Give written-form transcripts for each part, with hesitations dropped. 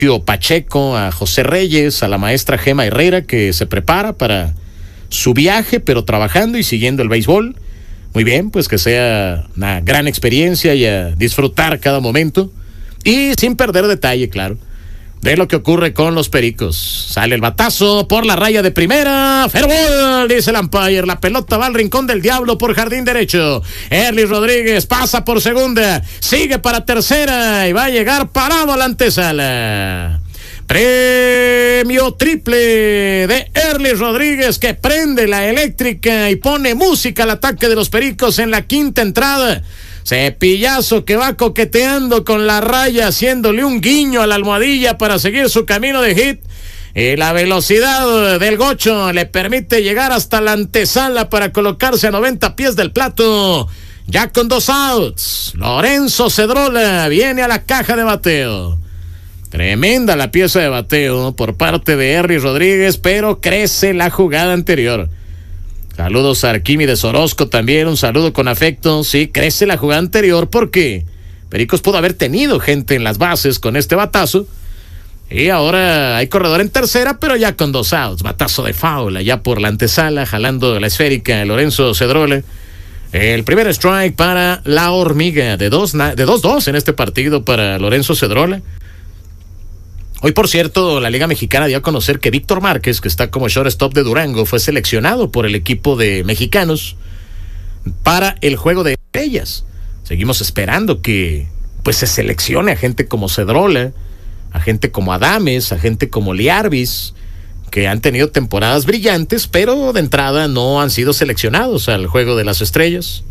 Pacheco, a José Reyes, a la maestra Gema Herrera, que se prepara para su viaje, pero trabajando y siguiendo el béisbol. Muy bien, pues que sea una gran experiencia y a disfrutar cada momento. Y sin perder detalle, claro, de lo que ocurre con los Pericos. Sale el batazo por la raya de primera. Fair ball, dice el umpire. La pelota va al rincón del diablo por jardín derecho. Erlis Rodríguez pasa por segunda. Sigue para tercera y va a llegar parado a la antesala. Premio triple de Erlis Rodríguez, que prende la eléctrica y pone música al ataque de los Pericos en la quinta entrada. Cepillazo que va coqueteando con la raya, haciéndole un guiño a la almohadilla para seguir su camino de hit. Y la velocidad del gocho le permite llegar hasta la antesala para colocarse a 90 pies del plato. Ya con 2 outs, Lorenzo Cedrola viene a la caja de bateo. Tremenda la pieza de bateo por parte de Erlis Rodríguez, pero crece la jugada anterior. Saludos a Arquímedes Orozco también, un saludo con afecto. Sí, crece la jugada anterior porque Pericos pudo haber tenido gente en las bases con este batazo. Y ahora hay corredor en tercera, pero ya con 2 outs. Batazo de foul allá por la antesala, jalando la esférica de Lorenzo Cedrola. El primer strike para la hormiga, de 2-2 en este partido para Lorenzo Cedrola. Hoy, por cierto, la Liga Mexicana dio a conocer que Víctor Márquez, que está como shortstop de Durango, fue seleccionado por el equipo de mexicanos para el Juego de Estrellas. Seguimos esperando que pues se seleccione a gente como Cedrola, a gente como Adames, a gente como Liarvis, que han tenido temporadas brillantes, pero de entrada no han sido seleccionados al Juego de las Estrellas.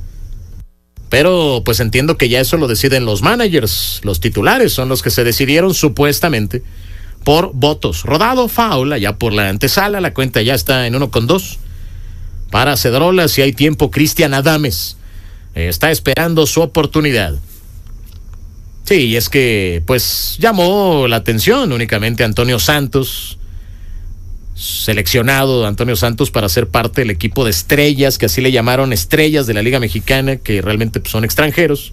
Pero pues entiendo que ya eso lo deciden los managers. Los titulares son los que se decidieron supuestamente por votos. Rodado foul allá por la antesala. La cuenta ya está en 1-2. Para Cedrola, si hay tiempo, Cristian Adames está esperando su oportunidad. Sí, y es que pues llamó la atención únicamente Antonio Santos. Seleccionado Antonio Santos para ser parte del equipo de estrellas, que así le llamaron, estrellas de la Liga Mexicana, que realmente son extranjeros.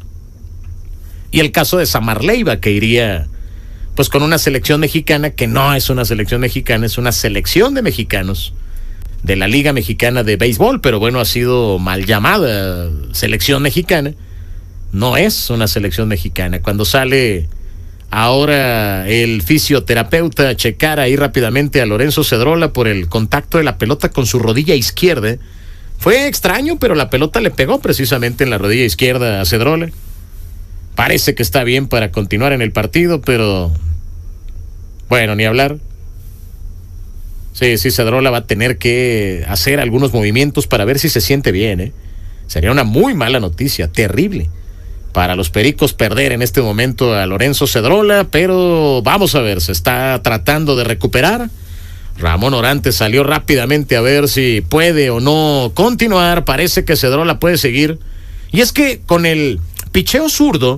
Y el caso de Samar Leiva, que iría pues con una selección mexicana, que no es una selección mexicana, es una selección de mexicanos de la Liga Mexicana de Béisbol, pero bueno, ha sido mal llamada selección mexicana. No es una selección mexicana. Cuando sale ahora el fisioterapeuta a checar ahí rápidamente a Lorenzo Cedrola por el contacto de la pelota con su rodilla izquierda, fue extraño, pero la pelota le pegó precisamente en la rodilla izquierda a Cedrola. Parece que está bien para continuar en el partido, pero bueno, ni hablar. Sí, Cedrola va a tener que hacer algunos movimientos para ver si se siente bien, Sería una muy mala noticia, terrible para los Pericos perder en este momento a Lorenzo Cedrola, pero vamos a ver, se está tratando de recuperar. Ramón Orantes salió rápidamente a ver si puede o no continuar. Parece que Cedrola puede seguir. Y es que con el picheo zurdo,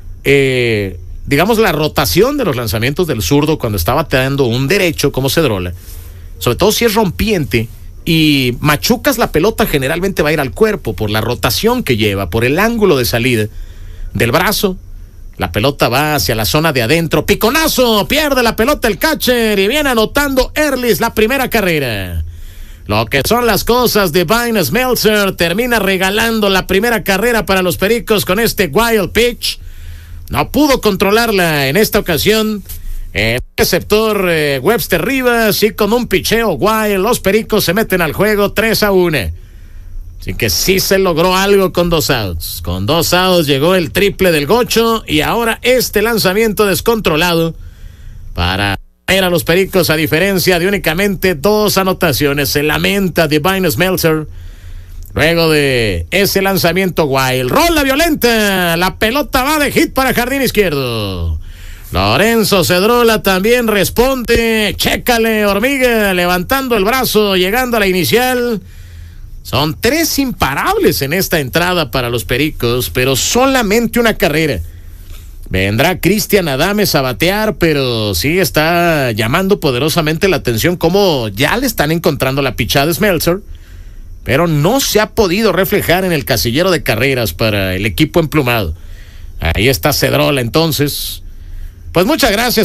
digamos la rotación de los lanzamientos del zurdo cuando está bateando un derecho como Cedrola, sobre todo si es rompiente y machucas la pelota, generalmente va a ir al cuerpo por la rotación que lleva, por el ángulo de salida del brazo. La pelota va hacia la zona de adentro. Piconazo, pierde la pelota el catcher y viene anotando Erlis la primera carrera. Lo que son las cosas, Divine Smeltzer termina regalando la primera carrera para los Pericos con este wild pitch. No pudo controlarla en esta ocasión el receptor Webster Rivas, y con un picheo wild los Pericos se meten al juego 3-1. Así que sí se logró algo con 2 outs. Con 2 outs llegó el triple del Gocho y ahora este lanzamiento descontrolado para ver a los Pericos, a diferencia de únicamente 2 anotaciones. Se lamenta Divine Smeltzer luego de ese lanzamiento wild. Rola violenta, la pelota va de hit para jardín izquierdo. Lorenzo Cedrola también responde. Chécale, hormiga, levantando el brazo, llegando a la inicial. Son 3 imparables en esta entrada para los Pericos, pero solamente una carrera. Vendrá Cristian Adames a batear, pero sí está llamando poderosamente la atención cómo ya le están encontrando la pichada a Smeltzer, pero no se ha podido reflejar en el casillero de carreras para el equipo emplumado. Ahí está Cedrola entonces. Pues muchas gracias.